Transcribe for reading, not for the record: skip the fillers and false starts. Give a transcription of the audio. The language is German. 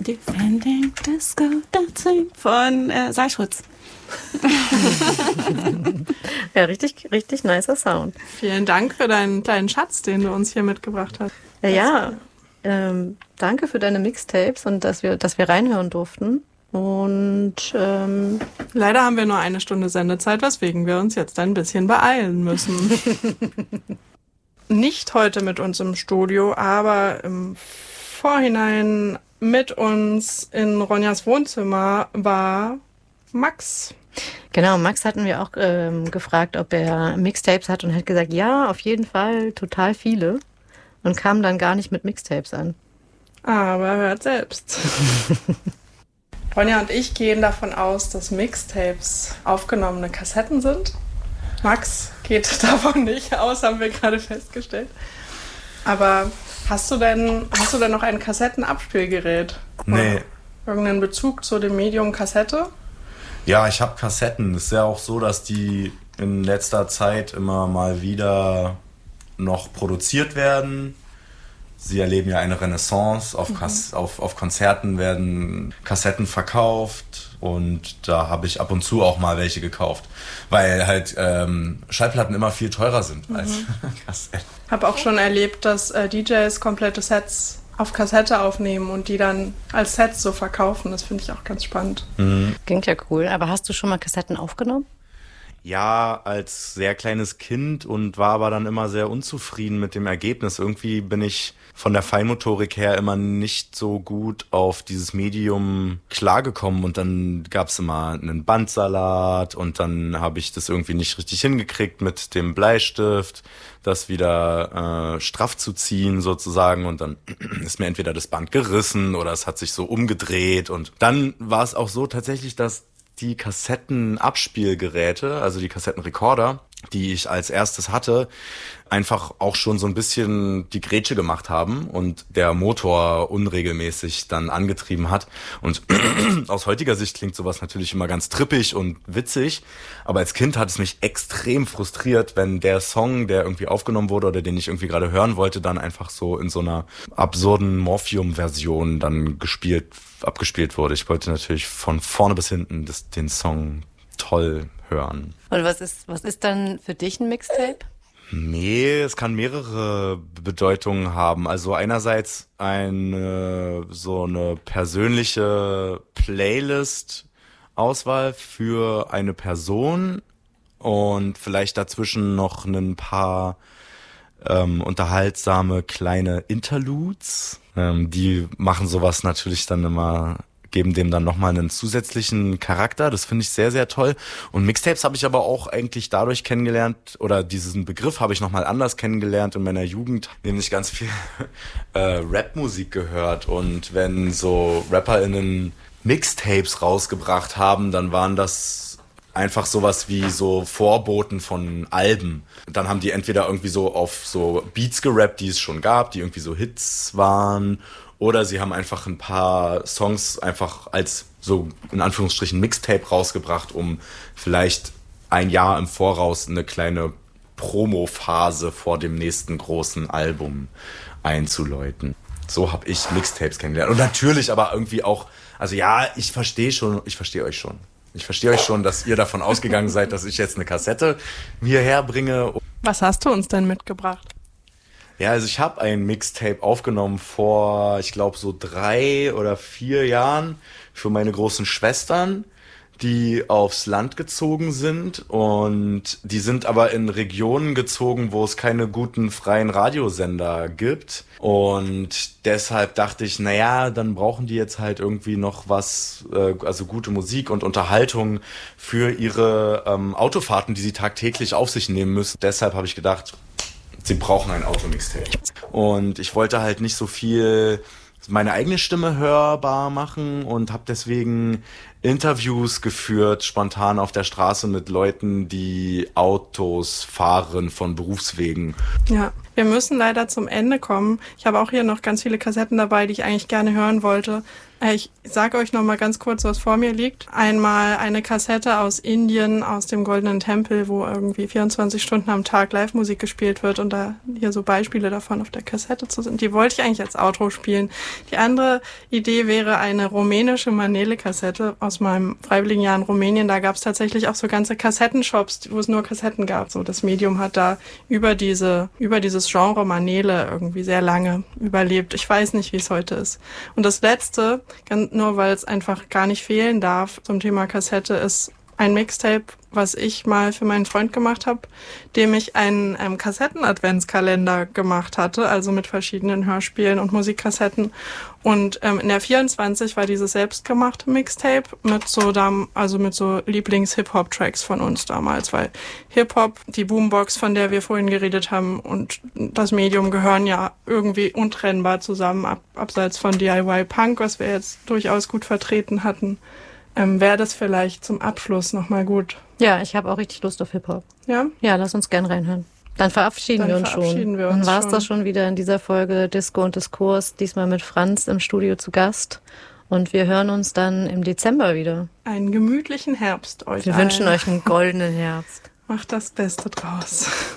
Defending Disco Dancing von Seischutz. Ja, richtig, richtig nicer Sound. Vielen Dank für deinen kleinen Schatz, den du uns hier mitgebracht hast. Danke für deine Mixtapes und dass wir reinhören durften. Und leider haben wir nur 1 Stunde Sendezeit, weswegen wir uns jetzt ein bisschen beeilen müssen. Nicht heute mit uns im Studio, aber im Vorhinein mit uns in Ronjas Wohnzimmer war Max. Genau, Max hatten wir auch gefragt, ob er Mixtapes hat und hat gesagt, ja, auf jeden Fall, total viele. Und kam dann gar nicht mit Mixtapes an. Aber hört selbst. Ronja und ich gehen davon aus, dass Mixtapes aufgenommene Kassetten sind. Max geht davon nicht aus, haben wir gerade festgestellt. Aber hast du denn noch ein Kassettenabspielgerät? Nee. Irgendeinen Bezug zu dem Medium Kassette? Ja, ich habe Kassetten. Es ist ja auch so, dass die in letzter Zeit immer mal wieder noch produziert werden. Sie erleben ja eine Renaissance. Auf Konzerten werden Kassetten verkauft und da habe ich ab und zu auch mal welche gekauft, weil halt Schallplatten immer viel teurer sind als Kassetten. Ich habe auch schon erlebt, dass DJs komplette Sets auf Kassette aufnehmen und die dann als Sets so verkaufen. Das finde ich auch ganz spannend. Klingt ja cool. Aber hast du schon mal Kassetten aufgenommen? Ja, als sehr kleines Kind und war aber dann immer sehr unzufrieden mit dem Ergebnis. Irgendwie bin ich von der Feinmotorik her immer nicht so gut auf dieses Medium klargekommen und dann gab's immer einen Bandsalat und dann habe ich das irgendwie nicht richtig hingekriegt mit dem Bleistift, das wieder straff zu ziehen sozusagen und dann ist mir entweder das Band gerissen oder es hat sich so umgedreht und dann war es auch so tatsächlich, dass die Kassettenabspielgeräte, also die Kassettenrekorder, die ich als erstes hatte, einfach auch schon so ein bisschen die Grätsche gemacht haben und der Motor unregelmäßig dann angetrieben hat. Und aus heutiger Sicht klingt sowas natürlich immer ganz trippig und witzig, aber als Kind hat es mich extrem frustriert, wenn der Song, der irgendwie aufgenommen wurde oder den ich irgendwie gerade hören wollte, dann einfach so in so einer absurden Morphium-Version dann abgespielt wurde. Ich wollte natürlich von vorne bis hinten den Song toll hören. Und was ist dann für dich ein Mixtape? Nee, es kann mehrere Bedeutungen haben. Also einerseits so eine persönliche Playlist-Auswahl für eine Person und vielleicht dazwischen noch ein paar unterhaltsame kleine Interludes. Die machen sowas natürlich dann immer, geben dem dann nochmal einen zusätzlichen Charakter. Das finde ich sehr, sehr toll. Und Mixtapes habe ich aber auch eigentlich dadurch kennengelernt, oder diesen Begriff habe ich nochmal anders kennengelernt in meiner Jugend, nämlich ganz viel Rap-Musik gehört. Und wenn so RapperInnen Mixtapes rausgebracht haben, dann waren das einfach sowas wie so Vorboten von Alben. Dann haben die entweder irgendwie so auf so Beats gerappt, die es schon gab, die irgendwie so Hits waren, oder sie haben einfach ein paar Songs einfach als so in Anführungsstrichen Mixtape rausgebracht, um vielleicht ein Jahr im Voraus eine kleine Promophase vor dem nächsten großen Album einzuläuten. So habe ich Mixtapes kennengelernt. Und natürlich aber irgendwie auch, also ja, ich verstehe euch schon. Ich verstehe euch schon, dass ihr davon ausgegangen seid, dass ich jetzt eine Kassette hierher bringe. Was hast du uns denn mitgebracht? Ja, also ich habe ein Mixtape aufgenommen vor, ich glaube, so 3 oder 4 Jahren für meine großen Schwestern, die aufs Land gezogen sind. Und die sind aber in Regionen gezogen, wo es keine guten freien Radiosender gibt. Und deshalb dachte ich, naja, dann brauchen die jetzt halt irgendwie noch was, also gute Musik und Unterhaltung für ihre Autofahrten, die sie tagtäglich auf sich nehmen müssen. Deshalb habe ich gedacht, sie brauchen ein Automixtape. Und ich wollte halt nicht so viel meine eigene Stimme hörbar machen und habe deswegen Interviews geführt, spontan auf der Straße mit Leuten, die Autos fahren von Berufswegen. Ja, wir müssen leider zum Ende kommen. Ich habe auch hier noch ganz viele Kassetten dabei, die ich eigentlich gerne hören wollte. Ich sage euch noch mal ganz kurz, was vor mir liegt. Einmal eine Kassette aus Indien, aus dem Goldenen Tempel, wo irgendwie 24 Stunden am Tag Live-Musik gespielt wird und da hier so Beispiele davon auf der Kassette zu sind. Die wollte ich eigentlich als Outro spielen. Die andere Idee wäre eine rumänische Manele-Kassette aus meinem freiwilligen Jahr in Rumänien. Da gab es tatsächlich auch so ganze Kassettenshops, wo es nur Kassetten gab. So, das Medium hat da über dieses Genre Manele irgendwie sehr lange überlebt. Ich weiß nicht, wie es heute ist. Und das Letzte, nur weil es einfach gar nicht fehlen darf zum Thema Kassette, ist ein Mixtape, was ich mal für meinen Freund gemacht habe, dem ich einen Kassetten-Adventskalender gemacht hatte, also mit verschiedenen Hörspielen und Musikkassetten. Und in der 24 war dieses selbstgemachte Mixtape mit so Lieblings-Hip-Hop-Tracks von uns damals, weil Hip-Hop, die Boombox, von der wir vorhin geredet haben, und das Medium gehören ja irgendwie untrennbar zusammen, abseits von DIY-Punk, was wir jetzt durchaus gut vertreten hatten. Wäre das vielleicht zum Abschluss nochmal gut. Ja, ich habe auch richtig Lust auf Hip-Hop. Ja? Ja, lass uns gern reinhören. Dann verabschieden wir uns schon. Dann war es das schon wieder in dieser Folge Disco und Diskurs, diesmal mit Franz im Studio zu Gast. Und wir hören uns dann im Dezember wieder. Einen gemütlichen Herbst euch. Wir wünschen euch einen goldenen Herbst. Macht das Beste draus.